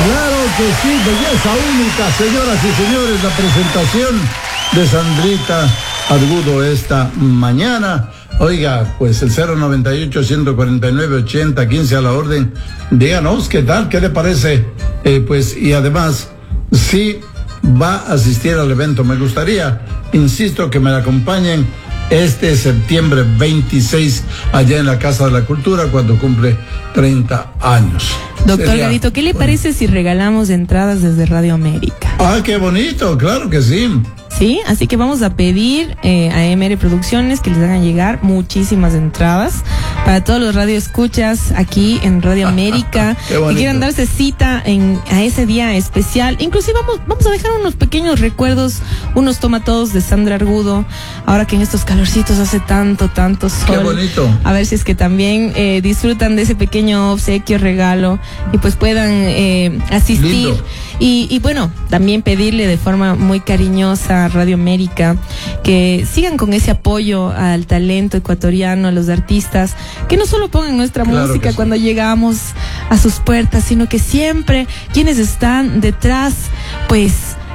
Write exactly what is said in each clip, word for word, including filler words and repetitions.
Claro que sí, belleza única, señoras y señores, la presentación de Sandrita Argudo esta mañana. Oiga, pues el cero noventa y ocho, ciento cuarenta y nueve, ochenta, quince a la orden. Díganos qué tal, qué le parece. Eh, pues, y además, sí va a asistir al evento. Me gustaría, insisto, que me acompañen este septiembre veintiséis allá en la Casa de la Cultura cuando cumple treinta años. Doctor Sería, Garito, ¿qué le bueno. parece si regalamos entradas desde Radio América? Ah, qué bonito, claro que sí. Sí, así que vamos a pedir eh, a M R Producciones que les hagan llegar muchísimas entradas para todos los radioescuchas aquí en Radio América que quieran darse cita en a ese día especial. Inclusive vamos vamos a dejar unos pequeños recuerdos, unos tomatodos de Sandra Argudo, ahora que en estos calorcitos hace tanto, tanto sol. Qué bonito. A ver si es que también eh, disfrutan de ese pequeño obsequio, regalo y pues puedan eh, asistir. Y, y bueno, también pedirle de forma muy cariñosa a Radio América que sigan con ese apoyo al talento ecuatoriano, a los artistas, que no solo pongan nuestra claro música cuando sí. llegamos a sus puertas, sino que siempre quienes están detrás, pues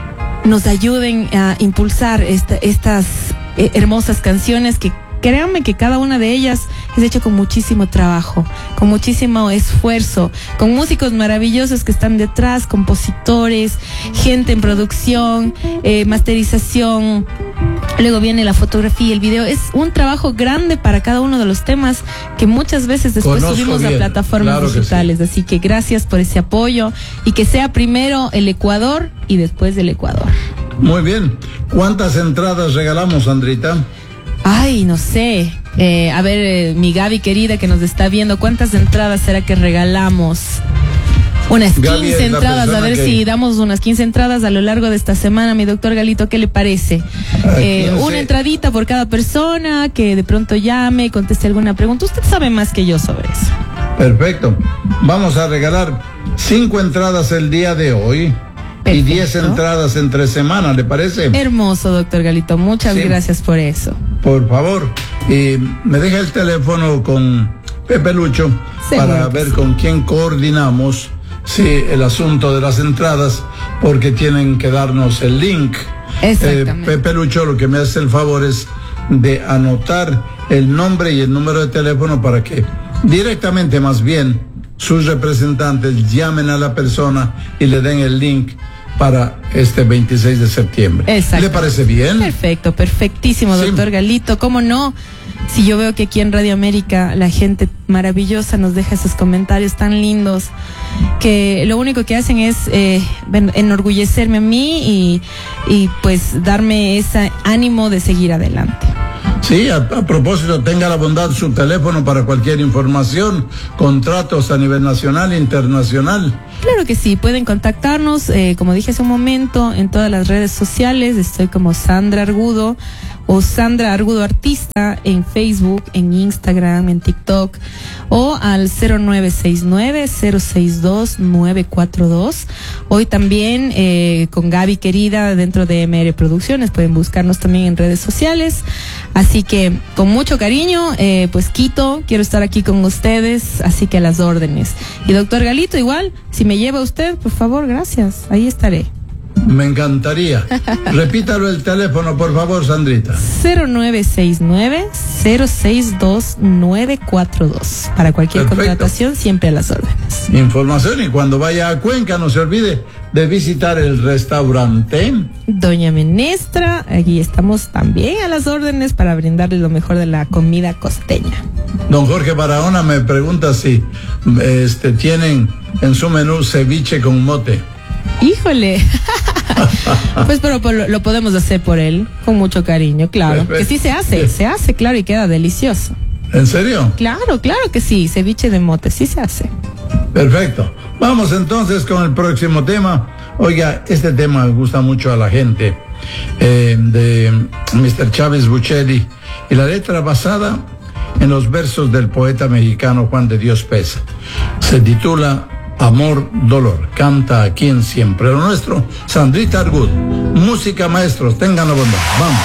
nos ayuden a impulsar esta, estas eh, hermosas canciones que créanme que cada una de ellas es hecha con muchísimo trabajo, con muchísimo esfuerzo, con músicos maravillosos que están detrás, compositores, gente en producción, eh, masterización, luego viene la fotografía, el video. Es un trabajo grande para cada uno de los temas que muchas veces después Conozco subimos bien. a plataformas claro digitales. Que sí. Así que gracias por ese apoyo y que sea primero el Ecuador y después el Ecuador. Muy bien. ¿Cuántas entradas regalamos, Sandrita? Ay, no sé. Eh, a ver, eh, mi Gaby querida que nos está viendo, ¿cuántas entradas será que regalamos? Unas quince entradas, a ver que... si damos unas quince entradas a lo largo de esta semana, mi doctor Galito, ¿qué le parece? Eh, no una entradita por cada persona que de pronto llame, conteste alguna pregunta. Usted sabe más que yo sobre eso. Perfecto. Vamos a regalar cinco entradas el día de hoy. Perfecto. Y diez entradas entre semanas, ¿le parece? Hermoso, doctor Galito. Muchas sí. gracias por eso. Por favor, eh, me deja el teléfono con Pepe Lucho Seguro para ver sí. con quién coordinamos sí, el asunto de las entradas, porque tienen que darnos el link. Exactamente. Eh, Pepe Lucho lo que me hace el favor es de anotar el nombre y el número de teléfono para que directamente, más bien, sus representantes llamen a la persona y le den el link para este veintiséis de septiembre. Exacto. ¿Le parece bien? Perfecto, perfectísimo, doctor sí. Galito. ¿Cómo no? Si yo veo que aquí en Radio América la gente maravillosa nos deja esos comentarios tan lindos que lo único que hacen es eh, enorgullecerme a mí y, y pues darme ese ánimo de seguir adelante. Sí, a, a propósito, tenga la bondad su teléfono para cualquier información, contratos a nivel nacional e internacional. Claro que sí, pueden contactarnos, eh, como dije hace un momento, en todas las redes sociales. Estoy como Sandra Argudo o Sandra Argudo Artista en Facebook, en Instagram, en TikTok, o al cero nueve seis nueve, cero seis dos, nueve cuatro dos. Hoy también eh, con Gaby querida dentro de M R Producciones, pueden buscarnos también en redes sociales. Así que con mucho cariño, eh, pues Quito, quiero estar aquí con ustedes, así que a las órdenes. Y doctor Galito, igual, si me lleva usted, por favor, gracias, ahí estaré. Me encantaría. Repítalo el teléfono, por favor, Sandrita. cero nueve seis nueve, cero seis dos, nueve cuatro dos. Para cualquier Perfecto. contratación, siempre a las órdenes. Información, y cuando vaya a Cuenca, no se olvide de visitar el restaurante Doña Menestra. Aquí estamos también a las órdenes para brindarles lo mejor de la comida costeña. Don Jorge Barahona me pregunta si este, tienen en su menú ceviche con mote. Híjole. Pues pero, pero lo, lo podemos hacer por él con mucho cariño, claro. Perfecto. Que sí se hace, se hace, claro, y queda delicioso. ¿En serio? Claro, claro que sí, ceviche de mote, sí se hace. Perfecto. Vamos entonces con el próximo tema. Oiga, este tema me gusta mucho a la gente, eh, de mister Chávez Buccelli, y la letra basada en los versos del poeta mexicano Juan de Dios Pesa. Se titula Amor, Dolor. Canta aquí en Siempre lo Nuestro, Sandrita Argudo. Música, maestros, tengan la bondad. Vamos.